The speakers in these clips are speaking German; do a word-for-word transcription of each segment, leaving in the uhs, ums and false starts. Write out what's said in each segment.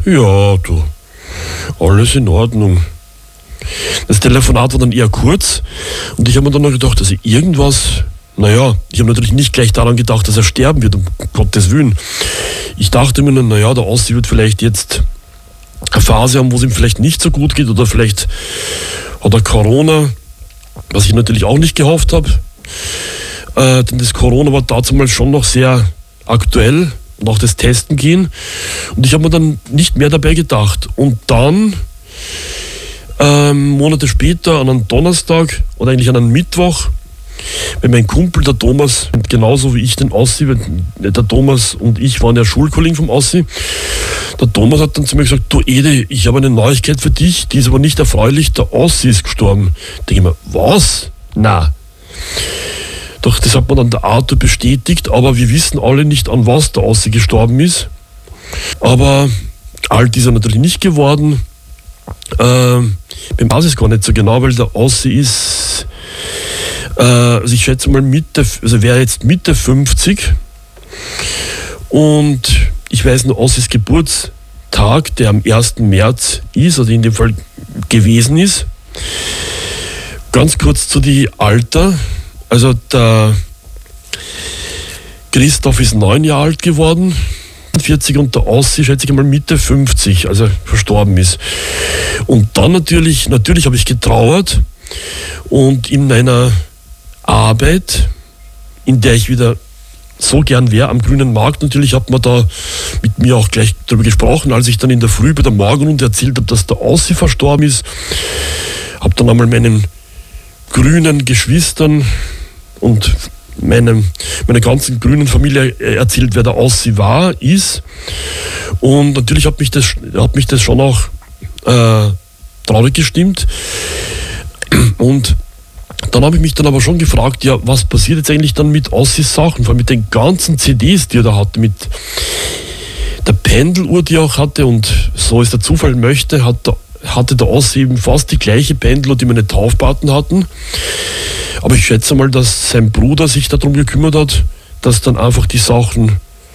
Ja, du, alles in Ordnung. Das Telefonat war dann eher kurz und ich habe mir dann noch gedacht, dass irgendwas, naja, ich habe natürlich nicht gleich daran gedacht, dass er sterben wird, um Gottes Willen. Ich dachte mir dann, naja, der Ossi wird vielleicht jetzt eine Phase haben, wo es ihm vielleicht nicht so gut geht oder vielleicht hat er Corona, was ich natürlich auch nicht gehofft habe. Äh, denn das Corona war dazu mal schon noch sehr aktuell und auch das Testen gehen. Und ich habe mir dann nicht mehr dabei gedacht. Und dann, ähm, Monate später, an einem Donnerstag oder eigentlich an einem Mittwoch, wenn mein Kumpel, der Thomas, genauso wie ich den Ossi, der Thomas und ich waren ja Schulkollegen vom Ossi, der Thomas hat dann zu mir gesagt, du Ede, ich habe eine Neuigkeit für dich, die ist aber nicht erfreulich, der Ossi ist gestorben. Da denke ich mir, was? Na. Doch das hat mir dann der Arthur bestätigt, aber wir wissen alle nicht, an was der Ossi gestorben ist. Aber alt ist er natürlich nicht geworden. Ähm, ich weiß es gar nicht so genau, weil der Ossi ist, äh, also ich schätze mal Mitte, also wäre jetzt Mitte fünfzig. Und ich weiß nur Ossis Geburtstag, der am ersten März ist, also in dem Fall gewesen ist. Ganz kurz zu die Alter. Also der Christoph ist neun Jahre alt geworden, vierzig, und der Ossi, schätze ich mal, Mitte fünfzig, also verstorben ist. Und dann natürlich, natürlich habe ich getrauert und in meiner Arbeit, in der ich wieder so gern wäre, am Grünen Markt, natürlich hat man da mit mir auch gleich darüber gesprochen, als ich dann in der Früh bei der Morgenrunde erzählt habe, dass der Ossi verstorben ist, habe dann einmal meinen grünen Geschwistern und meine, meiner ganzen grünen Familie erzählt, wer der Ossi war, ist. Und natürlich hat mich das, hat mich das schon auch äh, traurig gestimmt. Und dann habe ich mich dann aber schon gefragt, ja, was passiert jetzt eigentlich dann mit Ossis Sachen, vor allem mit den ganzen C Ds, die er da hatte, mit der Pendeluhr, die er auch hatte, und so es der Zufall möchte, hat der hatte der Ossi eben fast die gleiche Pendeluhr, die meine Taufpaten hatten. Aber ich schätze mal, dass sein Bruder sich darum gekümmert hat, dass dann einfach die Sachen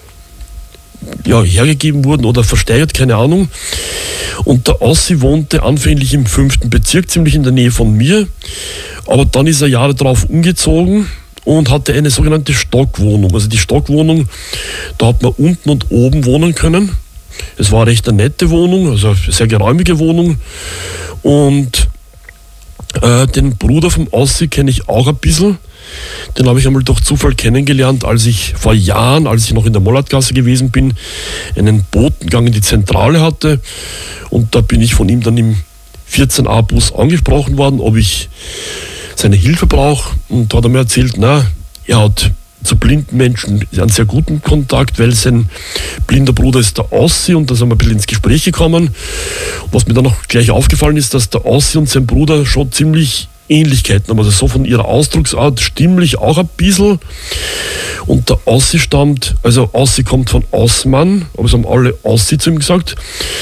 ja, hergegeben wurden oder versteigert, keine Ahnung. Und der Ossi wohnte anfänglich im fünften Bezirk, ziemlich in der Nähe von mir. Aber dann ist er Jahre darauf umgezogen und hatte eine sogenannte Stockwohnung. Also die Stockwohnung, da hat man unten und oben wohnen können. Es war recht eine nette Wohnung, also eine sehr geräumige Wohnung. Und äh, den Bruder vom Ossi kenne ich auch ein bisschen. Den habe ich einmal durch Zufall kennengelernt, als ich vor Jahren, als ich noch in der Mollertgasse gewesen bin, einen Botengang in die Zentrale hatte. Und da bin ich von ihm dann im vierzehn a Bus angesprochen worden, ob ich seine Hilfe brauche. Und da hat er mir erzählt, na, er hat zu blinden Menschen einen sehr guten Kontakt, weil sein blinder Bruder ist der Ossi, und da sind wir ein bisschen ins Gespräch gekommen. Und was mir dann noch gleich aufgefallen ist, dass der Ossi und sein Bruder schon ziemlich Ähnlichkeiten haben, also so von ihrer Ausdrucksart, stimmlich auch ein bisschen. Und der Ossi stammt, also Ossi kommt von Osman, aber es haben alle Ossi zu ihm gesagt.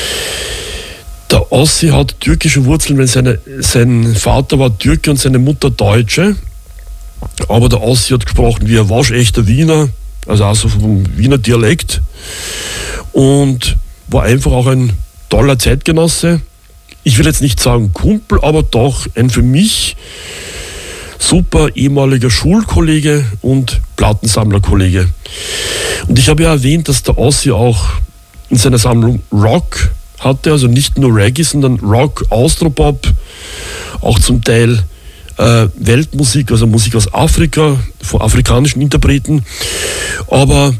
Der Ossi hat türkische Wurzeln, weil seine, sein Vater war Türke und seine Mutter Deutsche. Aber der Ossi hat gesprochen wie ein waschechter Wiener, also auch so vom Wiener Dialekt, und war einfach auch ein toller Zeitgenosse. Ich will jetzt nicht sagen Kumpel, aber doch ein für mich super ehemaliger Schulkollege und Plattensammlerkollege. Und ich habe ja erwähnt, dass der Ossi auch in seiner Sammlung Rock hatte, also nicht nur Reggae, sondern Rock, Austropop, auch zum Teil Äh, Weltmusik, also Musik aus Afrika, von afrikanischen Interpreten. Aber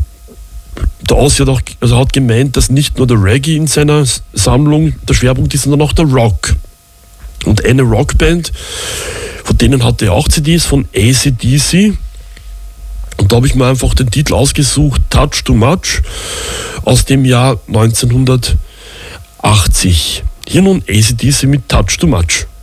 der Ossi hat, auch, also hat gemeint, dass nicht nur der Reggae in seiner Sammlung der Schwerpunkt ist, sondern auch der Rock. Und eine Rockband, von denen hatte er auch C Ds, von A C D C. Und da habe ich mir einfach den Titel ausgesucht, Touch Too Much, aus dem Jahr neunzehnhundertachtzig. Hier nun A C D C mit Touch Too Much.